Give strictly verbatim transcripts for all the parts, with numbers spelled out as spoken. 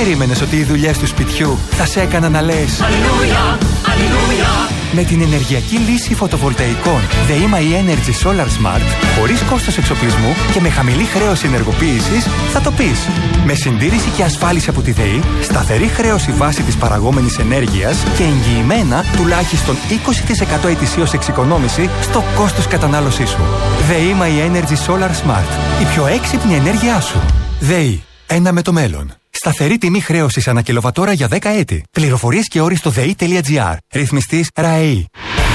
περίμενες ότι οι δουλειές του σπιτιού θα σε έκαναν να λες Αλληλούια, Αλληλούια? Με την ενεργειακή λύση φωτοβολταϊκών ΔΕΗ My Energy Solar Smart, χωρίς κόστος εξοπλισμού και με χαμηλή χρέωση ενεργοποίησης, θα το πεις. Με συντήρηση και ασφάλιση από τη ΔΕΗ, σταθερή χρέωση βάση της παραγόμενης ενέργειας και εγγυημένα τουλάχιστον είκοσι τοις εκατό ετησίως εξοικονόμηση στο κόστος κατανάλωσής σου. ΔΕΗ My Energy Solar Smart. Η πιο έξυπνη ενέργειά σου. ΔΕΗ. Ένα με το μέλλον. Σταθερή τιμή χρέωσης ανά κιλοβατόρα για δέκα έτη. Πληροφορίες και όροι στο δei τελεία gr. Ρυθμιστής ΡΑΕΗ.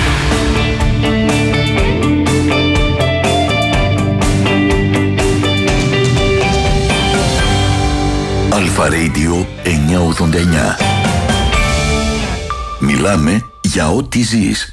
Αλφα Radio εννιακόσια ογδόντα εννιά. Μιλάμε για ό,τι ζεις.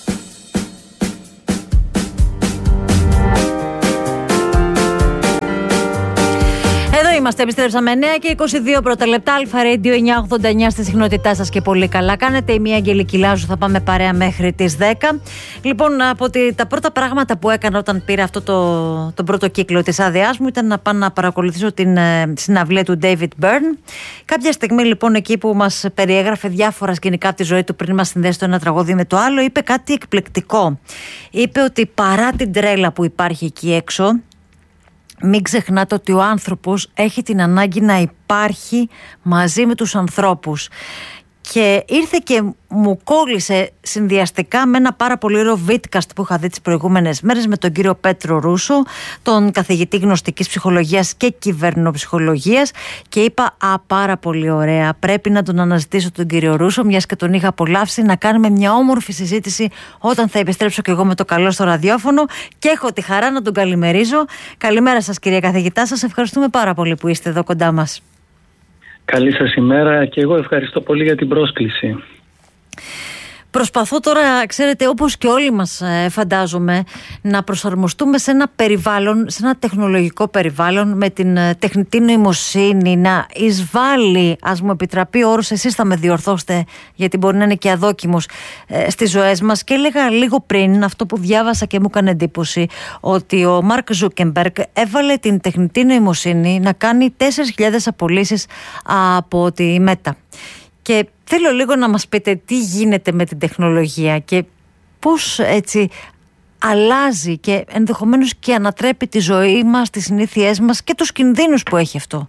Είμαστε, επιστρέψαμε εννιά και είκοσι δύο πρώτα λεπτά. Αλφα Radio εννιακόσια ογδόντα εννιά στη συχνότητά σας και πολύ καλά κάνετε. Η μία Αγγελική Λάζου, θα πάμε παρέα μέχρι τις δέκα. Λοιπόν, από τη, τα πρώτα πράγματα που έκανα όταν πήρα αυτό το, τον πρώτο κύκλο της άδειάς μου ήταν να πάω να παρακολουθήσω την ε, συναυλία του David Byrne. Κάποια στιγμή λοιπόν εκεί που μας περιέγραφε διάφορα σκηνικά από τη ζωή του πριν μας συνδέσει το ένα τραγούδι με το άλλο, είπε κάτι εκπληκτικό. Είπε ότι παρά την τρέλα που υπάρχει εκεί έξω, μην ξεχνάτε ότι ο άνθρωπος έχει την ανάγκη να υπάρχει μαζί με τους ανθρώπους. Και ήρθε και μου κόλλησε συνδυαστικά με ένα πάρα πολύ ωραίο βίτκαστ που είχα δει τις προηγούμενες μέρες με τον κύριο Πέτρο Ρούσο, τον καθηγητή γνωστικής ψυχολογίας και κυβερνοψυχολογίας, και είπα α, πάρα πολύ ωραία, πρέπει να τον αναζητήσω τον κύριο Ρούσο, μιας και τον είχα απολαύσει, να κάνουμε μια όμορφη συζήτηση όταν θα επιστρέψω και εγώ με το καλό στο ραδιόφωνο, και έχω τη χαρά να τον καλημερίζω. Καλημέρα σας κύριε καθηγητά, σας ευχαριστούμε πάρα πολύ που είστε εδώ κοντά μας. Καλή σας ημέρα και εγώ ευχαριστώ πολύ για την πρόσκληση. Προσπαθώ τώρα, ξέρετε, όπως και όλοι μας φαντάζομαι, να προσαρμοστούμε σε ένα περιβάλλον, σε ένα τεχνολογικό περιβάλλον με την τεχνητή νοημοσύνη να εισβάλλει, ας μου επιτραπεί ο όρος, εσείς θα με διορθώσετε γιατί μπορεί να είναι και αδόκιμος, στις ζωές μας. Και έλεγα λίγο πριν αυτό που διάβασα και μου έκανε εντύπωση, ότι ο Μάρκ Ζούκεμπεργκ έβαλε την τεχνητή νοημοσύνη να κάνει τέσσερις χιλιάδες απολύσεις από τη Μέτα. Και θέλω λίγο να μας πείτε τι γίνεται με την τεχνολογία και πώς έτσι αλλάζει και ενδεχομένως και ανατρέπει τη ζωή μας, τις συνήθειές μας και τους κινδύνους που έχει αυτό.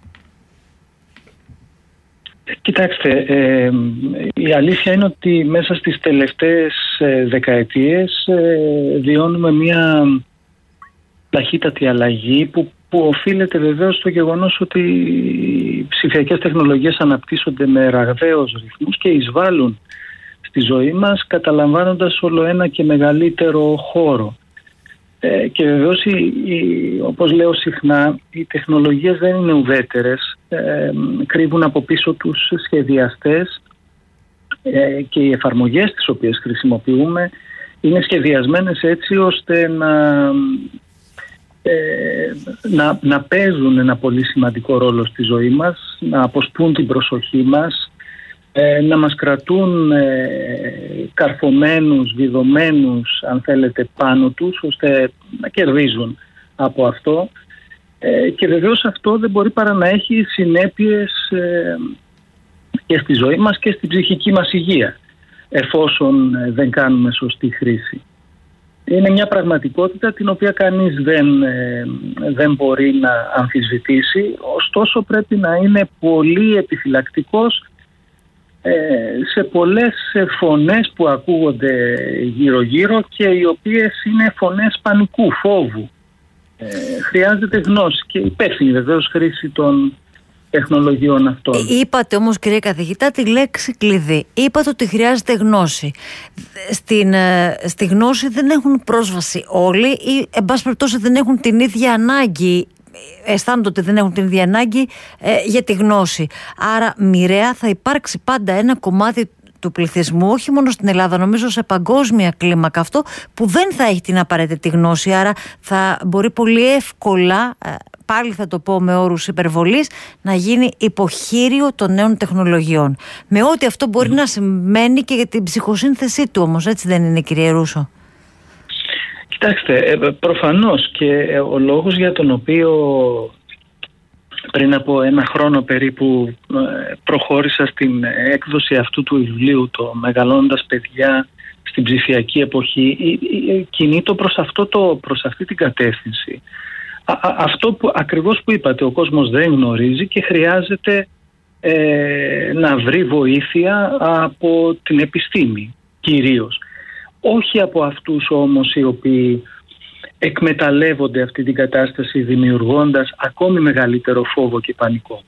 Κοιτάξτε, ε, η αλήθεια είναι ότι μέσα στις τελευταίες ε, δεκαετίες ε, βιώνουμε μια ταχύτατη αλλαγή που που οφείλεται βεβαίως στο γεγονός ότι οι ψηφιακές τεχνολογίες αναπτύσσονται με ραγδαίους ρυθμούς και εισβάλλουν στη ζωή μας, καταλαμβάνοντας όλο ένα και μεγαλύτερο χώρο. Ε, και βεβαίως, η, η, όπως λέω συχνά, οι τεχνολογίες δεν είναι ουδέτερες, ε, κρύβουν από πίσω τους σχεδιαστές ε, και οι εφαρμογές τις οποίες χρησιμοποιούμε είναι σχεδιασμένες έτσι ώστε να... Ε, να, να παίζουν ένα πολύ σημαντικό ρόλο στη ζωή μας, να αποσπούν την προσοχή μας, ε, να μας κρατούν ε, καρφωμένους, βιδωμένους αν θέλετε πάνω τους, ώστε να κερδίζουν από αυτό, ε, και βεβαίως αυτό δεν μπορεί παρά να έχει συνέπειες ε, και στη ζωή μας και στην ψυχική μας υγεία, εφόσον ε, δεν κάνουμε σωστή χρήση. Είναι μια πραγματικότητα την οποία κανείς δεν, ε, δεν μπορεί να αμφισβητήσει, ωστόσο πρέπει να είναι πολύ επιφυλακτικός ε, σε πολλές φωνές που ακούγονται γύρω-γύρω και οι οποίες είναι φωνές πανικού, φόβου. Ε, χρειάζεται γνώση και υπεύθυνη βεβαίως χρήση των τεχνολογιών αυτών. Είπατε όμως κύριε καθηγητά τη λέξη κλειδί. Είπατε ότι χρειάζεται γνώση. Στην, στη γνώση δεν έχουν πρόσβαση όλοι ή εν πάση περιπτώσει δεν έχουν την ίδια ανάγκη, αισθάνονται ότι δεν έχουν την ίδια ανάγκη ε, για τη γνώση. Άρα μοιραία θα υπάρξει πάντα ένα κομμάτι του πληθυσμού, όχι μόνο στην Ελλάδα, νομίζω σε παγκόσμια κλίμακα αυτό, που δεν θα έχει την απαραίτητη γνώση, άρα θα μπορεί πολύ εύκολα, πάλι θα το πω με όρους υπερβολής, να γίνει υποχείριο των νέων τεχνολογιών. Με ό,τι αυτό μπορεί mm. να σημαίνει και για την ψυχοσύνθεσή του όμως, έτσι δεν είναι κύριε Ρούσο? Κοιτάξτε, προφανώς, και ο λόγος για τον οποίο πριν από ένα χρόνο περίπου προχώρησα στην έκδοση αυτού του βιβλίου, το «Μεγαλώνοντας παιδιά στην ψηφιακή εποχή», κινείται προς, αυτό το, προς αυτή την κατεύθυνση. Α, αυτό που ακριβώς που είπατε, ο κόσμος δεν γνωρίζει και χρειάζεται ε, να βρει βοήθεια από την επιστήμη κυρίως. Όχι από αυτούς όμως οι οποίοι εκμεταλλεύονται αυτή την κατάσταση δημιουργώντας ακόμη μεγαλύτερο φόβο και πανικό.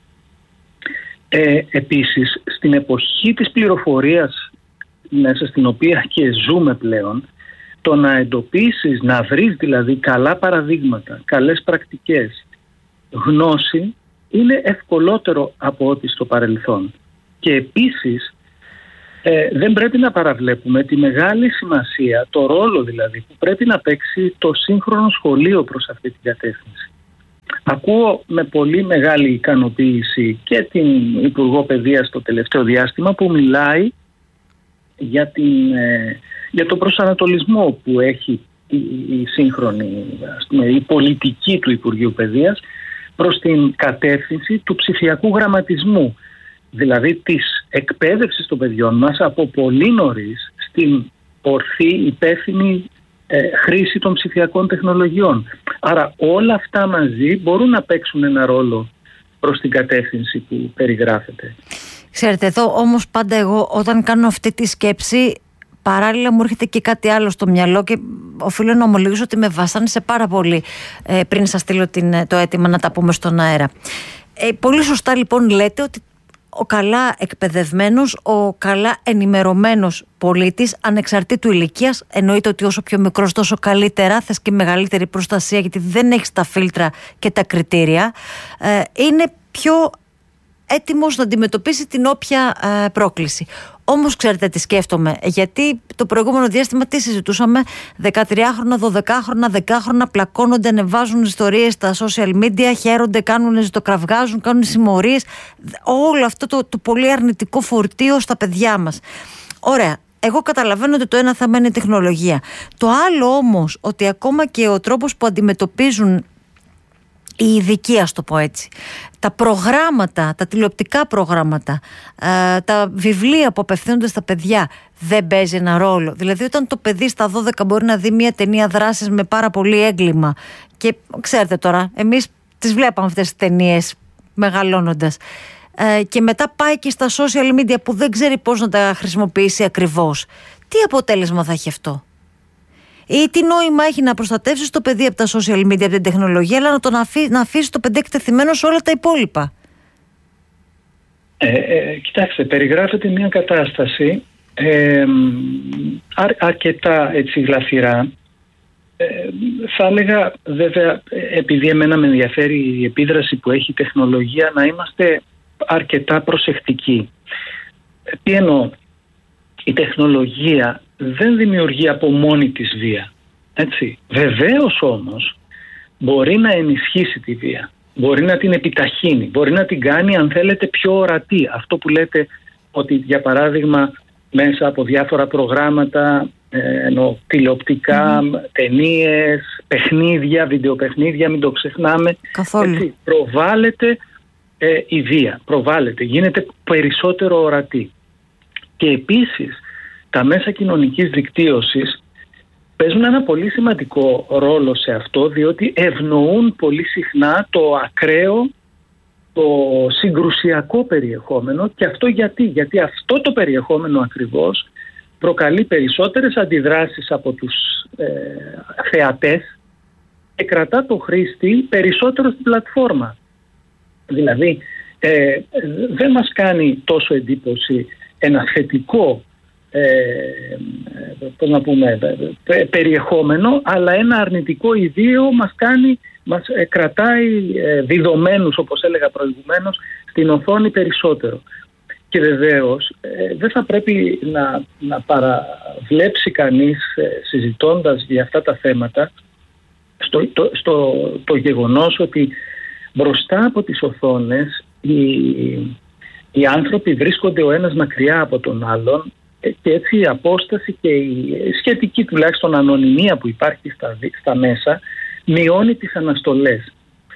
Ε, επίσης, στην εποχή της πληροφορίας μέσα στην οποία και ζούμε πλέον, το να εντοπίσεις, να βρεις δηλαδή καλά παραδείγματα, καλές πρακτικές, γνώση, είναι ευκολότερο από ό,τι στο παρελθόν. Και επίσης ε, δεν πρέπει να παραβλέπουμε τη μεγάλη σημασία, το ρόλο δηλαδή που πρέπει να παίξει το σύγχρονο σχολείο προς αυτή την κατεύθυνση. Ακούω με πολύ μεγάλη ικανοποίηση και την Υπουργό Παιδείας το τελευταίο διάστημα που μιλάει για, την, ε, για τον προσανατολισμό που έχει η, η σύγχρονη, ας πούμε, η πολιτική του Υπουργείου Παιδείας προς την κατεύθυνση του ψηφιακού γραμματισμού, δηλαδή της εκπαίδευσης των παιδιών μας από πολύ νωρίς στην ορθή υπεύθυνη ε, χρήση των ψηφιακών τεχνολογιών. Άρα όλα αυτά μαζί μπορούν να παίξουν ένα ρόλο προς την κατεύθυνση που περιγράφεται. Ξέρετε, εδώ όμως πάντα εγώ όταν κάνω αυτή τη σκέψη, παράλληλα μου έρχεται και κάτι άλλο στο μυαλό και οφείλω να ομολογήσω ότι με βασάνισε πάρα πολύ ε, πριν σας στείλω την, το αίτημα να τα πούμε στον αέρα. Ε, πολύ σωστά λοιπόν λέτε ότι ο καλά εκπαιδευμένος, ο καλά ενημερωμένος πολίτης, ανεξαρτήτου ηλικίας, εννοείται ότι όσο πιο μικρός τόσο καλύτερα, θες και μεγαλύτερη προστασία γιατί δεν έχεις τα φίλτρα και τα κριτήρια, ε, είναι πιο έτοιμος να αντιμετωπίσει την όποια ε, πρόκληση. Όμως ξέρετε τι σκέφτομαι, γιατί το προηγούμενο διάστημα τι συζητούσαμε, δεκατριάχρονα, δωδεκάχρονα, δεκάχρονα πλακώνονται, ανεβάζουν ιστορίες στα social media, χαίρονται, κάνουν, ζητοκραυγάζουν, κάνουν συμμορίες, όλο αυτό το, το πολύ αρνητικό φορτίο στα παιδιά μας. Ωραία. Εγώ καταλαβαίνω ότι το ένα θέμα είναι η τεχνολογία. Το άλλο όμως, ότι ακόμα και ο τρόπος που αντιμετωπίζουν οι ειδικοί, ας το πω έτσι, τα προγράμματα, τα τηλεοπτικά προγράμματα, ε, τα βιβλία που απευθύνονται στα παιδιά, δεν παίζει ένα ρόλο. Δηλαδή όταν το παιδί στα δώδεκα μπορεί να δει μια ταινία δράσης με πάρα πολύ έγκλημα και ξέρετε τώρα, εμείς τις βλέπαμε αυτές τις ταινίες μεγαλώνοντας, ε, και μετά πάει και στα social media που δεν ξέρει πώς να τα χρησιμοποιήσει ακριβώς, τι αποτέλεσμα θα έχει αυτό? Ή τι νόημα έχει να προστατεύσεις το παιδί από τα social media, από την τεχνολογία, αλλά να τον αφήσει, να αφήσει το παιδί εκτεθειμένο σε όλα τα υπόλοιπα? Ε, ε, κοιτάξτε, περιγράφεται μια κατάσταση ε, αρ, αρκετά έτσι γλαφυρά. Ε, θα έλεγα βέβαια, επειδή εμένα με ενδιαφέρει η επίδραση που έχει η τεχνολογία, να είμαστε αρκετά προσεκτικοί. Ε, τι εννοώ? Η τεχνολογία δεν δημιουργεί από μόνη της βία. Έτσι. Βεβαίως όμως μπορεί να ενισχύσει τη βία. Μπορεί να την επιταχύνει. Μπορεί να την κάνει, αν θέλετε, πιο ορατή. Αυτό που λέτε ότι, για παράδειγμα, μέσα από διάφορα προγράμματα, ε, ενώ τηλεοπτικά, mm. ταινίες, παιχνίδια, βιντεοπαιχνίδια, μην το ξεχνάμε, έτσι, προβάλλεται ε, η βία. Προβάλλεται, γίνεται περισσότερο ορατή. Και επίσης τα μέσα κοινωνικής δικτύωσης παίζουν ένα πολύ σημαντικό ρόλο σε αυτό, διότι ευνοούν πολύ συχνά το ακραίο, το συγκρουσιακό περιεχόμενο. Και αυτό γιατί? Γιατί αυτό το περιεχόμενο ακριβώς προκαλεί περισσότερες αντιδράσεις από τους ε, θεατές και κρατά το χρήστη περισσότερο στην πλατφόρμα. Δηλαδή ε, δεν μας κάνει τόσο εντύπωση ένα θετικό ε, πώς να πούμε, περιεχόμενο, αλλά ένα αρνητικό ιδίο μας κάνει, μας ε, κρατάει ε, διδωμένους, όπως έλεγα προηγουμένως, στην οθόνη περισσότερο. Και βεβαίως ε, δεν θα πρέπει να, να παραβλέψει κανείς, ε, συζητώντας για αυτά τα θέματα, στο, το, στο, το γεγονός ότι μπροστά από τις οθόνες οι, οι άνθρωποι βρίσκονται ο ένας μακριά από τον άλλον, και έτσι η απόσταση και η σχετική τουλάχιστον ανωνυμία που υπάρχει στα, στα μέσα μειώνει τις αναστολές.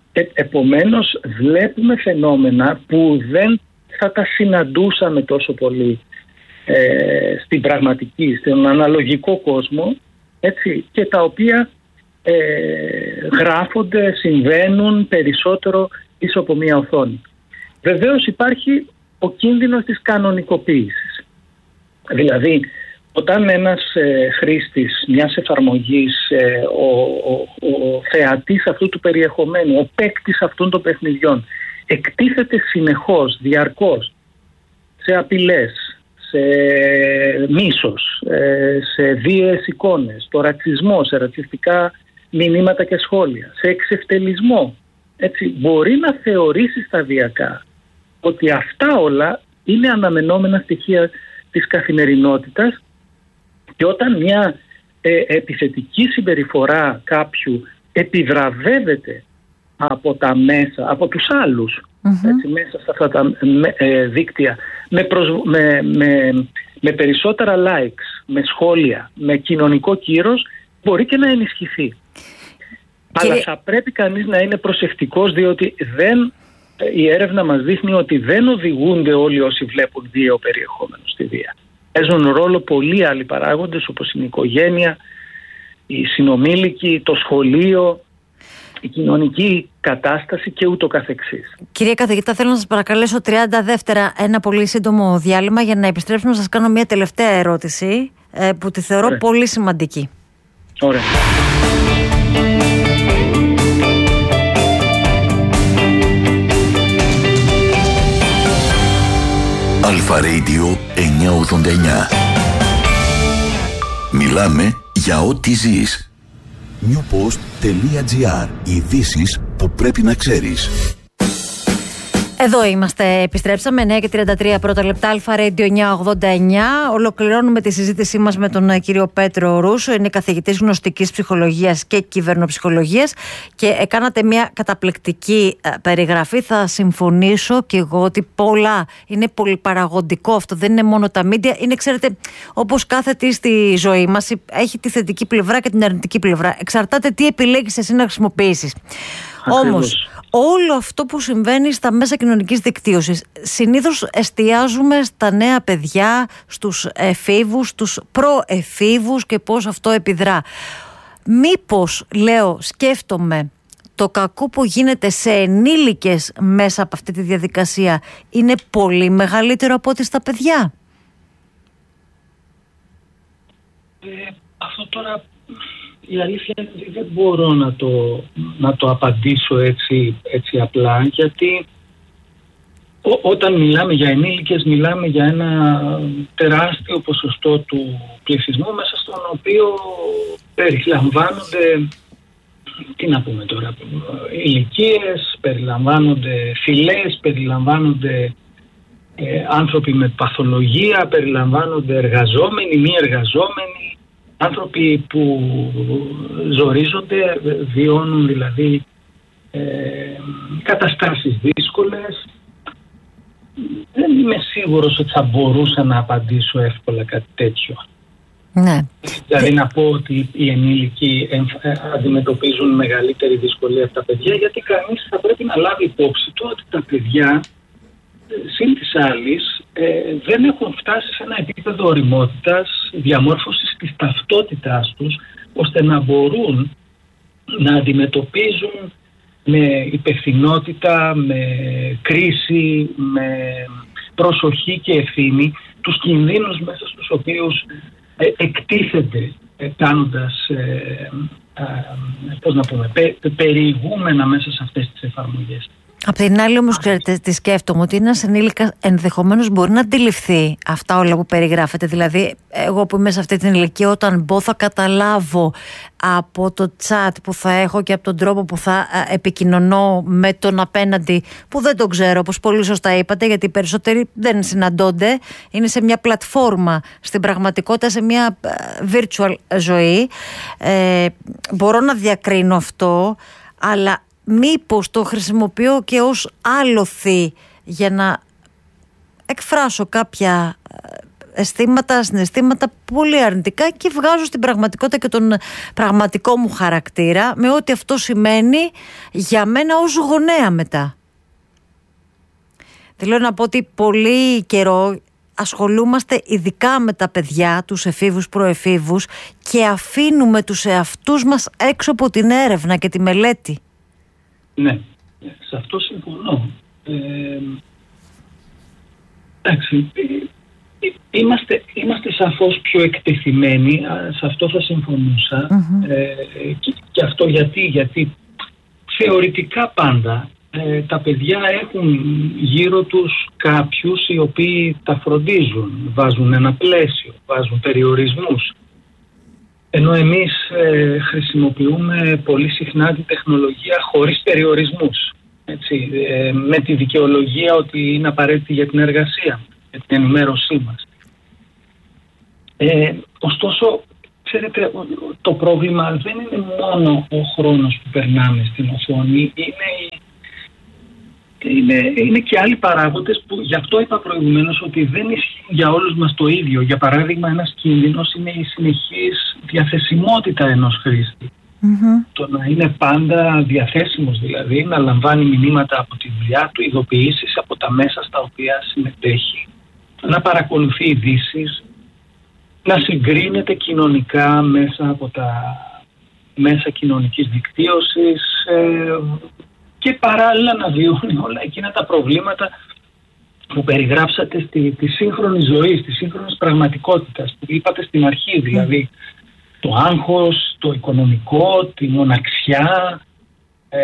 Ε, επομένως βλέπουμε φαινόμενα που δεν θα τα συναντούσαμε τόσο πολύ ε, στην πραγματική, στον αναλογικό κόσμο, έτσι, και τα οποία ε, γράφονται, συμβαίνουν περισσότερο πίσω από μία οθόνη. Βεβαίως υπάρχει ο κίνδυνος της κανονικοποίησης. Δηλαδή, όταν ένας ε, χρήστης μιας εφαρμογής, ε, ο, ο, ο θεατής αυτού του περιεχομένου, ο παίκτης αυτών των παιχνιδιών, εκτίθεται συνεχώς, διαρκώς σε απειλές, σε μίσος, ε, σε βίαιες εικόνες, στο ρατσισμό, σε ρατσιστικά μηνύματα και σχόλια, σε εξευτελισμό, έτσι, μπορεί να θεωρήσει σταδιακά ότι αυτά όλα είναι αναμενόμενα στοιχεία της καθημερινότητας, και όταν μια ε, επιθετική συμπεριφορά κάποιου επιβραβεύεται από τα μέσα, από τους άλλους, mm-hmm. έτσι, μέσα σε αυτά τα με, ε, δίκτυα, με, προσ, με, με, με περισσότερα likes, με σχόλια, με κοινωνικό κύρος, μπορεί και να ενισχυθεί. Και... Αλλά θα πρέπει κανείς να είναι προσεκτικός, διότι δεν, η έρευνα μας δείχνει ότι δεν οδηγούνται όλοι όσοι βλέπουν βίαιο περιεχόμενο στη βία. Παίζουν ρόλο πολλοί άλλοι παράγοντες, όπως είναι η οικογένεια, οι συνομήλικοι, το σχολείο, η κοινωνική κατάσταση και ούτω καθεξής. Κυρία καθηγητά, θέλω να σας παρακαλέσω τριάντα δεύτερα ένα πολύ σύντομο διάλειμμα για να επιστρέψουμε να σας κάνω μια τελευταία ερώτηση ε, που τη θεωρώ Ωραία. πολύ σημαντική. Ωραία. Αλφα Radio εννιακόσια ογδόντα εννιά. Μιλάμε για ό,τι ζεις. newpost.gr. Ειδήσεις που πρέπει να ξέρεις. Εδώ είμαστε, επιστρέψαμε, εννιά και τριάντα τρία πρώτα λεπτά, Αλφα Radio εννιακόσια ογδόντα εννιά. Ολοκληρώνουμε τη συζήτησή μας με τον κύριο Πέτρο Ρούσο, είναι καθηγητής γνωστικής ψυχολογίας και κυβερνοψυχολογίας και έκανατε μια καταπληκτική περιγραφή. Θα συμφωνήσω και εγώ ότι πολλά είναι πολυπαραγοντικό αυτό, δεν είναι μόνο τα μίντια, είναι, ξέρετε, όπως κάθε τι στη ζωή μας, έχει τη θετική πλευρά και την αρνητική πλευρά. Εξαρτάται τι επιλέγεις εσύ να χρησιμοποιήσεις. Όμως, όλο αυτό που συμβαίνει στα μέσα κοινωνικής δικτύωσης, συνήθως εστιάζουμε στα νέα παιδιά, στους εφήβους, στους προεφήβους και πώς αυτό επιδρά. Μήπως, λέω, σκέφτομαι, το κακό που γίνεται σε ενήλικες μέσα από αυτή τη διαδικασία είναι πολύ μεγαλύτερο από ό,τι στα παιδιά? Ε, αυτό τώρα... Η αλήθεια είναι ότι δεν μπορώ να το, να το απαντήσω έτσι, έτσι απλά, γιατί ό, όταν μιλάμε για ενήλικες μιλάμε για ένα τεράστιο ποσοστό του πληθυσμού, μέσα στον οποίο περιλαμβάνονται, τι να πούμε τώρα, ηλικίες, περιλαμβάνονται φυλές, περιλαμβάνονται ε, άνθρωποι με παθολογία, περιλαμβάνονται εργαζόμενοι, μη εργαζόμενοι, άνθρωποι που ζορίζονται, βιώνουν δηλαδή ε, καταστάσεις δύσκολες. Δεν είμαι σίγουρος ότι θα μπορούσα να απαντήσω εύκολα κάτι τέτοιο. Ναι. Δηλαδή να πω ότι οι ενήλικοι αντιμετωπίζουν μεγαλύτερη δυσκολία από τα παιδιά, γιατί κανείς θα πρέπει να λάβει υπόψη του ότι τα παιδιά συν της άλλης ε, δεν έχουν φτάσει σε ένα επίπεδο ωριμότητας, διαμόρφωσης της ταυτότητάς τους, ώστε να μπορούν να αντιμετωπίζουν με υπευθυνότητα, με κρίση, με προσοχή και ευθύνη τους κινδύνους μέσα στους οποίους ε, εκτίθενται ε, κάνοντας ε, ε, πώς να πούμε, πε, περιηγούμενα μέσα σε αυτές τις εφαρμογές. Απ' την άλλη όμως, ξέρετε, τι σκέφτομαι, ότι ένας ενήλικας ενδεχομένως μπορεί να αντιληφθεί αυτά όλα που περιγράφετε. Δηλαδή, εγώ που είμαι σε αυτή την ηλικία, όταν μπω θα καταλάβω από το chat που θα έχω και από τον τρόπο που θα επικοινωνώ με τον απέναντι, που δεν τον ξέρω, όπως πολύ σωστά είπατε, γιατί οι περισσότεροι δεν συναντώνται, είναι σε μια πλατφόρμα, στην πραγματικότητα σε μια virtual ζωή. Ε, μπορώ να διακρίνω αυτό, αλλά μήπως το χρησιμοποιώ και ως άλοθη για να εκφράσω κάποια αισθήματα, συναισθήματα πολύ αρνητικά και βγάζω στην πραγματικότητα και τον πραγματικό μου χαρακτήρα με ό,τι αυτό σημαίνει για μένα ως γονέα μετά. Θέλω να πω ότι πολύ καιρό ασχολούμαστε ειδικά με τα παιδιά, τους εφήβους, προεφήβους και αφήνουμε τους εαυτούς μας έξω από την έρευνα και τη μελέτη. Ναι, σε αυτό συμφωνώ. Ε, εντάξει, είμαστε, είμαστε σαφώς πιο εκτεθειμένοι, σε αυτό θα συμφωνούσα. Mm-hmm. Ε, και, και αυτό γιατί, γιατί θεωρητικά πάντα ε, τα παιδιά έχουν γύρω τους κάποιους οι οποίοι τα φροντίζουν, βάζουν ένα πλαίσιο, βάζουν περιορισμούς. Ενώ εμείς ε, χρησιμοποιούμε πολύ συχνά την τεχνολογία χωρίς περιορισμούς. Έτσι, ε, με τη δικαιολογία ότι είναι απαραίτητη για την εργασία, για την ενημέρωσή μας. Ε, ωστόσο, ξέρετε, το πρόβλημα δεν είναι μόνο ο χρόνος που περνάμε στην οθόνη, είναι, είναι, είναι και άλλοι παράγοντες που, γι' αυτό είπα προηγουμένως ότι δεν ισχύει για όλους μας το ίδιο. Για παράδειγμα, ένας κίνδυνος είναι η συνεχής διαθεσιμότητα ενός χρήστη. Mm-hmm. Το να είναι πάντα διαθέσιμος, δηλαδή να λαμβάνει μηνύματα από τη δουλειά του, ειδοποιήσεις από τα μέσα στα οποία συμμετέχει, να παρακολουθεί ειδήσεις, να συγκρίνεται κοινωνικά μέσα από τα μέσα κοινωνικής δικτύωσης ε, και παράλληλα να βιώνει όλα εκείνα τα προβλήματα που περιγράψατε στη, τη σύγχρονη ζωή, στη σύγχρονη πραγματικότητα, που είπατε στην αρχή, δηλαδή το άγχος, το οικονομικό, τη μοναξιά, ε,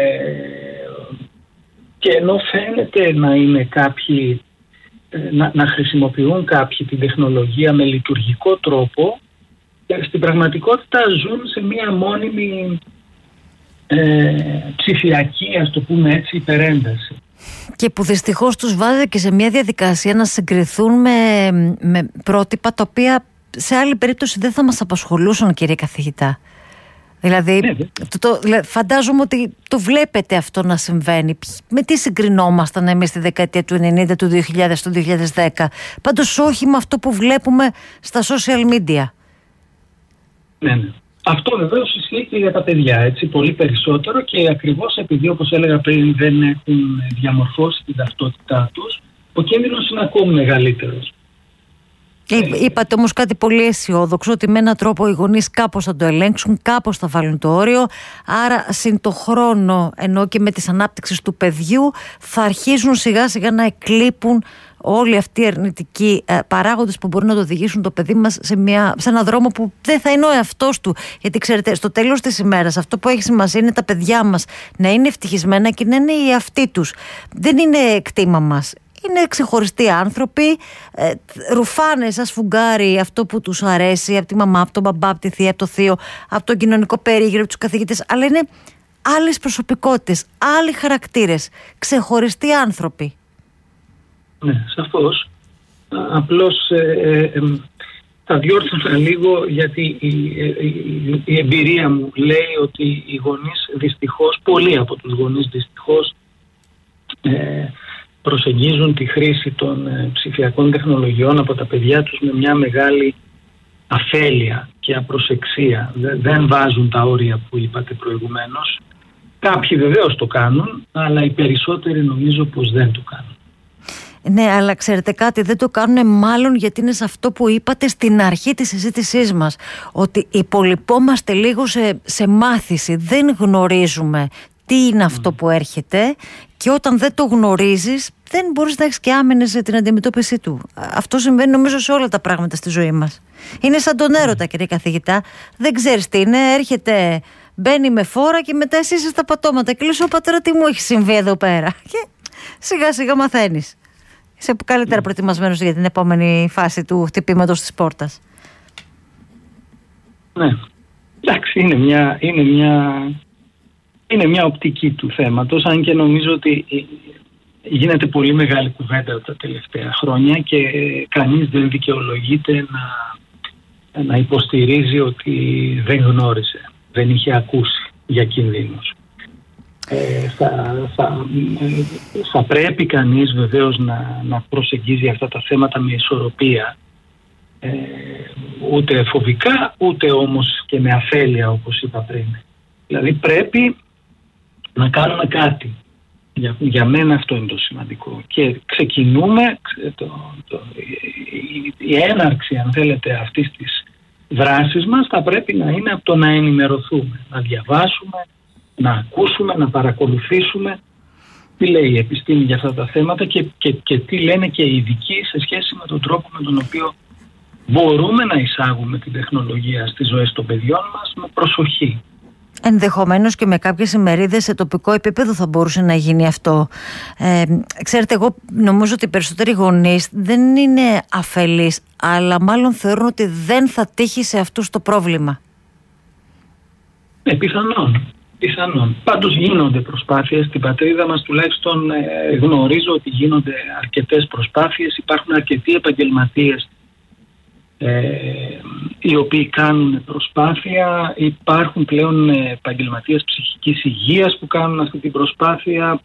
και ενώ φαίνεται να είναι κάποιοι, να, να χρησιμοποιούν κάποιοι την τεχνολογία με λειτουργικό τρόπο, στην πραγματικότητα ζουν σε μία μόνιμη ε, ψηφιακή, ας το πούμε έτσι, υπερένταση. Και που δυστυχώς τους βάζει και σε μια διαδικασία να συγκριθούν με, με πρότυπα τα οποία σε άλλη περίπτωση δεν θα μας απασχολούσαν, κύριε καθηγητά. Δηλαδή, ναι, το, το, φαντάζομαι ότι το βλέπετε αυτό να συμβαίνει. Με τι συγκρινόμασταν εμείς στη δεκαετία του ενενήντα, του δύο χιλιάδες, του δύο χιλιάδες δέκα. Πάντως όχι με αυτό που βλέπουμε στα social media. Ναι, ναι. Αυτό βεβαίως ισχύει και για τα παιδιά, έτσι, πολύ περισσότερο, και ακριβώς επειδή, όπως έλεγα πριν, δεν έχουν διαμορφώσει την ταυτότητά τους, ο κίνδυνος είναι ακόμη μεγαλύτερος. Είπατε όμως κάτι πολύ αισιόδοξο, ότι με έναν τρόπο οι γονείς κάπως θα το ελέγξουν, κάπως θα βάλουν το όριο, άρα συν το χρόνο, ενώ και με τις ανάπτυξης του παιδιού, θα αρχίζουν σιγά σιγά να εκλείπουν όλοι αυτοί οι αρνητικοί ε, παράγοντες που μπορούν να το οδηγήσουν το παιδί μας σε, μια, σε έναν δρόμο που δεν θα είναι ο εαυτός του. Γιατί ξέρετε, στο τέλος της ημέρας αυτό που έχει σημασία είναι τα παιδιά μας να είναι ευτυχισμένα και να είναι οι εαυτοί τους. Δεν είναι κτήμα μας. Είναι ξεχωριστοί άνθρωποι, ε, ρουφάνε σαν σφουγγάρι αυτό που τους αρέσει από τη μαμά, από τον μπαμπά, από τη θεία, από το θείο, από τον κοινωνικό περίγυρο, από τους καθηγητές, αλλά είναι άλλες προσωπικότητες, άλλοι χαρακτήρες, ξεχωριστοί άνθρωποι. Ναι, σαφώς. Απλώς ε, ε, θα διόρθωνα λίγο, γιατί η, η, η εμπειρία μου λέει ότι οι γονείς δυστυχώς, πολλοί από τους γονείς δυστυχώς, ε, προσεγγίζουν τη χρήση των ε, ψηφιακών τεχνολογιών από τα παιδιά τους με μια μεγάλη αφέλεια και απροσεξία. Δε, δεν βάζουν τα όρια που είπατε προηγουμένως. Κάποιοι βεβαίως το κάνουν, αλλά οι περισσότεροι νομίζω πως δεν το κάνουν. Ναι, αλλά ξέρετε κάτι, δεν το κάνουν μάλλον γιατί είναι σε αυτό που είπατε στην αρχή της συζήτησής μας, ότι υπολοιπόμαστε λίγο σε, σε μάθηση, δεν γνωρίζουμε τι είναι αυτό που έρχεται, και όταν δεν το γνωρίζεις δεν μπορείς να έχεις και άμυνες για την αντιμετώπιση του. Αυτό συμβαίνει νομίζω σε όλα τα πράγματα στη ζωή μας. Είναι σαν τον έρωτα, κύριε καθηγητά. Δεν ξέρεις τι είναι, έρχεται, μπαίνει με φόρα και μετά εσύ είσαι στα πατώματα και λες, ο πατέρα, τι μου έχει συμβεί εδώ πέρα. Και σιγά σιγά μαθαίνεις. Είσαι καλύτερα προετοιμασμένος για την επόμενη φάση του χτυπήματος της πόρτας. Ναι. Εντάξει, είναι μια, είναι μια, είναι μια οπτική του θέματος, αν και νομίζω ότι γίνεται πολύ μεγάλη κουβέντα τα τελευταία χρόνια και κανείς δεν δικαιολογείται να, να υποστηρίζει ότι δεν γνώρισε, δεν είχε ακούσει για κινδύνους. Ε, θα, θα, θα πρέπει κανείς βεβαίως να, να προσεγγίζει αυτά τα θέματα με ισορροπία, ε, ούτε φοβικά, ούτε όμως και με αφέλεια, όπως είπα πριν. Δηλαδή πρέπει να κάνουμε κάτι. Για, για μένα αυτό είναι το σημαντικό. Και ξεκινούμε, το, το, η, η έναρξη, αν θέλετε, αυτής της δράσης μας θα πρέπει να είναι από το να ενημερωθούμε, να διαβάσουμε, να ακούσουμε, να παρακολουθήσουμε τι λέει η επιστήμη για αυτά τα θέματα και, και, και τι λένε και οι ειδικοί σε σχέση με τον τρόπο με τον οποίο μπορούμε να εισάγουμε την τεχνολογία στις ζωές των παιδιών μας με προσοχή. Ενδεχομένως και με κάποιες ημερίδες σε τοπικό επίπεδο θα μπορούσε να γίνει αυτό. Ε, ξέρετε, εγώ νομίζω ότι οι περισσότεροι γονείς δεν είναι αφελείς, αλλά μάλλον θεωρούν ότι δεν θα τύχει σε αυτούς το πρόβλημα. Ναι, πιθανόν. Πιθανόν. Πάντως γίνονται προσπάθειες. Στην πατρίδα μας τουλάχιστον ε, γνωρίζω ότι γίνονται αρκετές προσπάθειες. Υπάρχουν αρκετοί επαγγελματίες ε, οι οποίοι κάνουν προσπάθεια. Υπάρχουν πλέον επαγγελματίες ψυχικής υγείας που κάνουν αυτή την προσπάθεια.